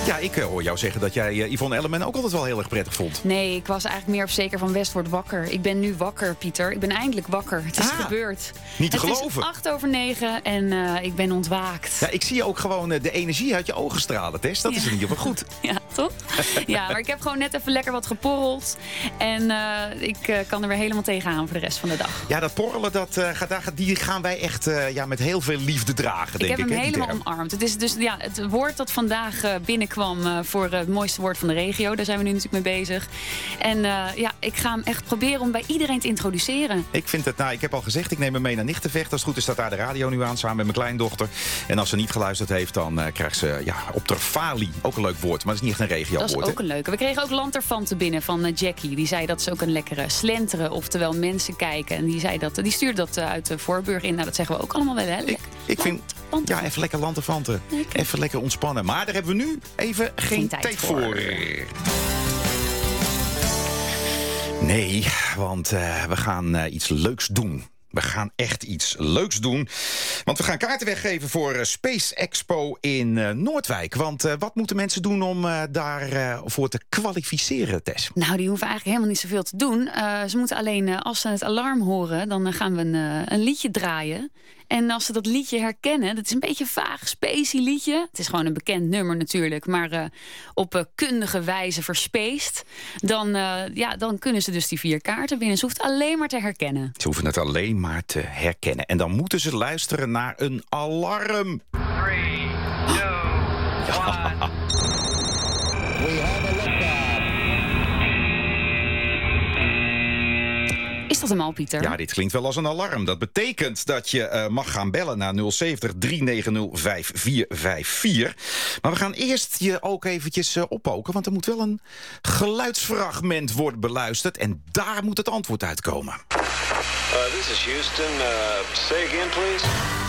Ja, ik hoor jou zeggen dat jij Yvonne Elleman ook altijd wel heel erg prettig vond. Nee, ik was eigenlijk meer op zeker van West wordt wakker. Ik ben nu wakker, Pieter. Ik ben eindelijk wakker. Het is gebeurd. Niet te geloven. Het is 9:08 en ik ben ontwaakt. Ja, ik zie je ook gewoon de energie uit je ogen stralen, Tess. Dat is in ieder geval goed. Ja, toch? Ja, maar ik heb gewoon net even lekker wat geporreld. En ik kan er weer helemaal tegenaan voor de rest van de dag. Ja, dat porrelen, die gaan wij echt met heel veel liefde dragen, denk ik. Ik heb hem helemaal omarmd. Het is dus het woord dat vandaag binnenkwam voor het mooiste woord van de regio. Daar zijn we nu natuurlijk mee bezig. En ik ga hem echt proberen om bij iedereen te introduceren. Ik vind het, ik heb al gezegd, ik neem hem mee naar Nichtenvecht. Als het goed is, staat daar de radio nu aan, samen met mijn kleindochter. En als ze niet geluisterd heeft, dan krijgt ze op ter falie. Ook een leuk woord, maar dat is niet echt een regio-woord. Dat is ook een leuke. We kregen ook lanterfanten binnen van Jackie. Die zei dat is ook een lekkere slenteren, oftewel mensen kijken. En die stuurde dat uit de Voorburg in. Nou, dat zeggen we ook allemaal wel, hè? Ik vind, even lekker lanterfanten. Even lekker ontspannen. Maar daar hebben we nu even geen tijd voor. Nee, want we gaan iets leuks doen. We gaan echt iets leuks doen. Want we gaan kaarten weggeven voor Space Expo in Noordwijk. Want wat moeten mensen doen om daarvoor te kwalificeren, Tess? Nou, die hoeven eigenlijk helemaal niet zoveel te doen. Ze moeten alleen, als ze het alarm horen, dan gaan we een liedje draaien. En als ze dat liedje herkennen, dat is een beetje een vaag, spacey liedje. Het is gewoon een bekend nummer natuurlijk, maar op kundige wijze verspaced. Dan kunnen ze dus die 4 kaarten winnen. Ze hoeft alleen maar te herkennen. Ze hoeven het alleen maar te herkennen. En dan moeten ze luisteren naar een alarm. 3, 2, 1. Is dat hem al, Pieter? Ja, dit klinkt wel als een alarm. Dat betekent dat je mag gaan bellen naar 070 390 5454. Maar we gaan eerst je ook eventjes oppoken, want er moet wel een geluidsfragment worden beluisterd. En daar moet het antwoord uitkomen. This is Houston. Say again, please.